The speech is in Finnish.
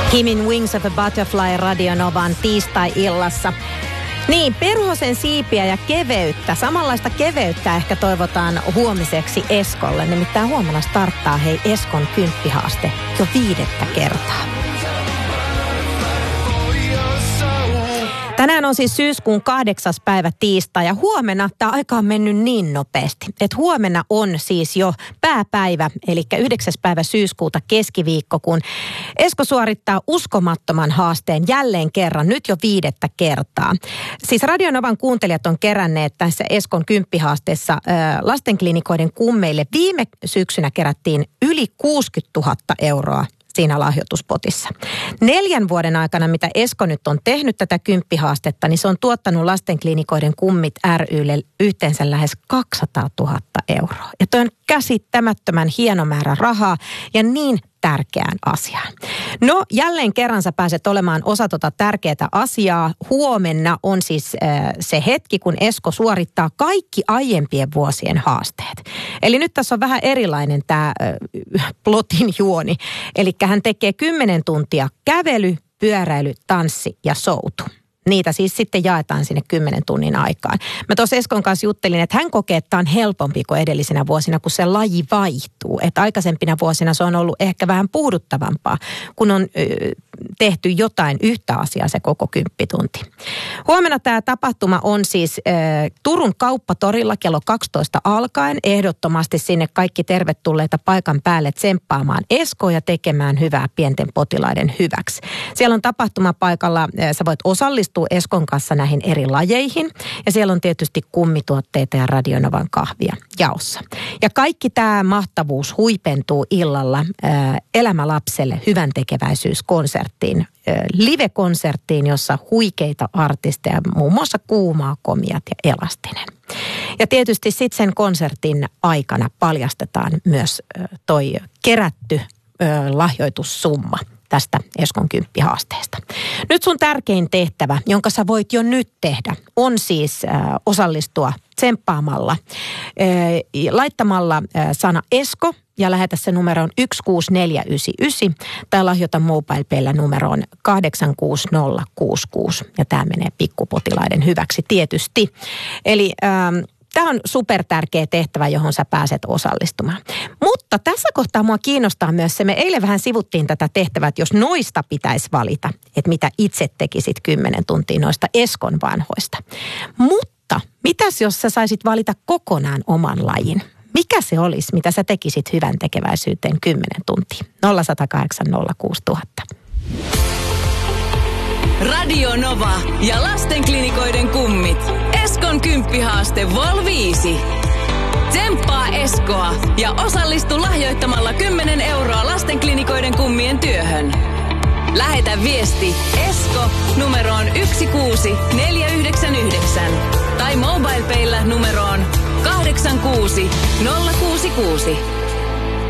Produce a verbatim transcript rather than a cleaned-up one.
Kimin Wings of a Butterfly Radio Novan tiistai-illassa. Niin, perhosen siipiä ja keveyttä, samanlaista keveyttä ehkä toivotaan huomiseksi Eskolle. Nimittäin huomenna starttaa hei Eskon kymppihaaste jo viidettä kertaa. Tänään on siis syyskuun kahdeksas päivä tiistai ja huomenna tämä aika on mennyt niin nopeasti, että huomenna on siis jo pääpäivä, eli yhdeksäs päivä syyskuuta keskiviikko, kun Esko suorittaa uskomattoman haasteen jälleen kerran, nyt jo viidettä kertaa. Siis Radio Novan kuuntelijat on keränneet tässä Eskon kymppihaasteessa äh, lastenklinikoiden kummeille. Viime syksynä kerättiin yli kuusikymmentätuhatta euroa siinä lahjoituspotissa. Neljän vuoden aikana, mitä Esko nyt on tehnyt tätä kymppihaastetta, niin se on tuottanut lastenklinikoiden kummit ry:lle yhteensä lähes kaksisataatuhatta euroa. Ja toi on käsittämättömän hieno määrä rahaa ja niin tärkeään asiaan. No, jälleen kerran sä pääset olemaan osa tota tärkeää asiaa. Huomenna on siis äh, se hetki, kun Esko suorittaa kaikki aiempien vuosien haasteet. Eli nyt tässä on vähän erilainen tämä äh, plotin juoni. Eli hän tekee kymmenen tuntia kävely, pyöräily, tanssi ja soutu. Niitä siis sitten jaetaan sinne kymmenen tunnin aikaan. Mä tuossa Eskon kanssa juttelin, että hän kokee, että tämä on helpompi kuin edellisenä vuosina, kun se laji vaihtuu. Että aikaisempina vuosina se on ollut ehkä vähän puhduttavampaa, kun on ö, tehty jotain yhtä asiaa se koko kymppitunti. Huomenna tämä tapahtuma on siis ö, Turun kauppatorilla kello kaksitoista alkaen. Ehdottomasti sinne kaikki tervetulleita paikan päälle tsemppaamaan Eskoa ja tekemään hyvää pienten potilaiden hyväksi. Siellä on tapahtumapaikalla, ö, sä voit osallistua Eskon kanssa näihin eri lajeihin. Ja siellä on tietysti kummituotteita ja Radio Novan kahvia jaossa. Ja kaikki tämä mahtavuus huipentuu illalla ää, Elämä lapselle hyvän tekeväisyyskonserttiin, ää, live-konserttiin, jossa huikeita artisteja, muun muassa Kuumaa, Komiat ja Elastinen. Ja tietysti sitten sen konsertin aikana paljastetaan myös ää, toi kerätty ää, lahjoitussumma tästä Eskon kymppihaasteesta. Nyt sun tärkein tehtävä, jonka sä voit jo nyt tehdä, on siis äh, osallistua tsemppaamalla, äh, laittamalla äh, sana Esko ja lähetä se numeroon yksi kuusi neljä yhdeksän yhdeksän tai lahjoita MobilePaylla numeroon kahdeksan kuusi nolla kuusi kuusi ja tämä menee pikkupotilaiden hyväksi tietysti. Eli ähm, tämä on supertärkeä tehtävä, johon sä pääset osallistumaan. Mutta tässä kohtaa mua kiinnostaa myös se, me eilen vähän sivuttiin tätä tehtävää, että jos noista pitäisi valita, että mitä itse tekisit kymmenen tuntia noista Eskon vanhoista. Mutta mitäs jos sä saisit valita kokonaan oman lajin? Mikä se olisi, mitä sä tekisit hyvän tekeväisyyteen kymmenen tuntia? nolla yksi nolla kahdeksan nolla kuusi nolla nolla nolla. Radio Nova ja lastenklinikoiden kummit. Eskon kymppihaaste Vol viisi. Tsemppaa Eskoa ja osallistu lahjoittamalla kymmenen euroa lastenklinikoiden kummien työhön. Lähetä viesti Esko numeroon yksi kuusi neljä yhdeksän yhdeksän tai MobilePaylla numeroon kahdeksan kuusi nolla kuusi kuusi.